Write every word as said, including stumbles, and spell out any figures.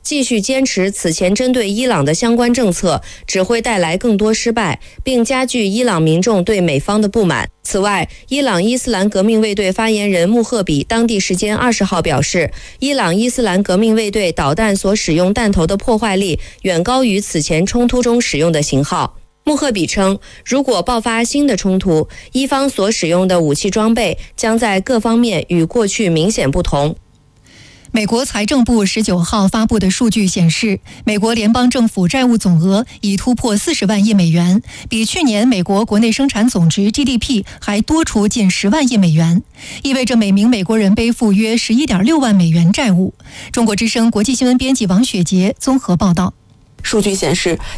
继续坚持此前针对伊朗的相关政策，只会带来更多失败，并加剧伊朗民众对美方的不满。此外，伊朗伊斯兰革命卫队发言人穆赫比当地时间二十号表示，伊朗伊斯兰革命卫队导弹所使用弹头的破坏力远高于此前冲突中使用的型号。穆赫比称，如果爆发新的冲突，伊方所使用的武器装备将在各方面与过去明显不同。 美国财政部十九号发布的数据显示，美国联邦政府债务总额已突破四十万亿美元，比去年美国国内生产总值 G D P 还多出近十万亿美元，意味着每名美国人背负约十一点六万美元债务。中国之声国际新闻编辑王雪杰综合报道。 数据显示，